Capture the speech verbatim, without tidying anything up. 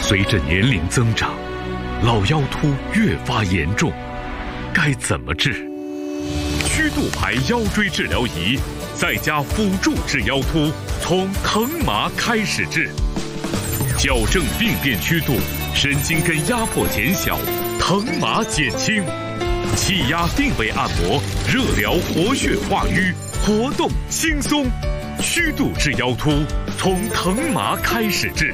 随着年龄增长，老腰突越发严重，该怎么治？曲度牌腰椎治疗仪在家辅助治腰突，从疼麻开始治，矫正病变曲度，神经根压迫减小，疼麻减轻，气压定位按摩，热疗活血化瘀，活动轻松。曲度治腰突，从疼麻开始治。